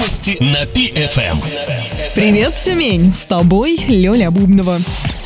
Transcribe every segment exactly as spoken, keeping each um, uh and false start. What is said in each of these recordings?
Новости на пи эф эм. Привет, Тюмень! С тобой Лёля Бубнова.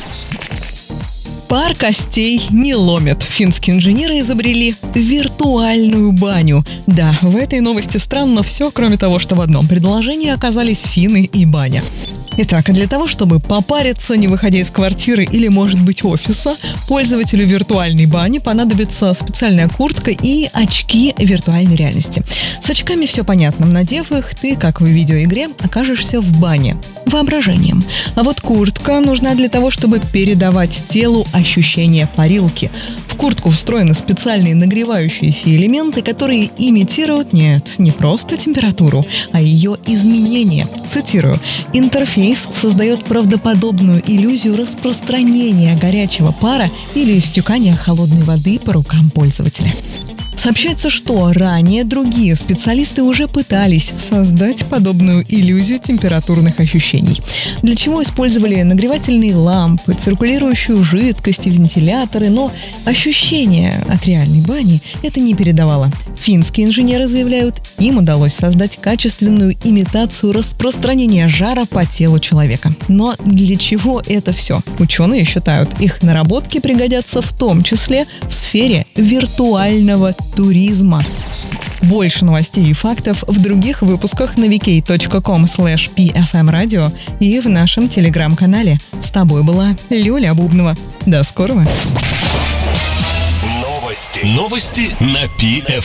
Пар костей не ломит. Финские инженеры изобрели виртуальную баню. Да, в этой новости странно все, кроме того, что в одном предложении оказались финны и баня. Итак, для того, чтобы попариться, не выходя из квартиры или, может быть, офиса, пользователю виртуальной бани понадобится специальная куртка и очки виртуальной реальности. С очками все понятно. Надев их, ты, как в видеоигре, окажешься в бане. Воображением. А вот куртка нужна для того, чтобы передавать телу ощущение парилки. В куртку встроены специальные нагревающиеся элементы, которые имитируют, нет, не просто температуру, а ее изменение. Цитирую: «Интерфейс создает правдоподобную иллюзию распространения горячего пара или стекания холодной воды по рукам пользователя». Сообщается, что ранее другие специалисты уже пытались создать подобную иллюзию температурных ощущений. Для чего использовали нагревательные лампы, циркулирующую жидкость и вентиляторы, но ощущение от реальной бани это не передавало. Финские инженеры заявляют, им удалось создать качественную имитацию распространения жара по телу человека. Но для чего это все? Ученые считают, их наработки пригодятся в том числе в сфере виртуального туризма. Больше новостей и фактов в других выпусках на ви кей точка ком слэш пи эф эм радио и в нашем телеграм-канале. С тобой была Лёля Бубнова. До скорого! Новости. Новости на пи эф эм.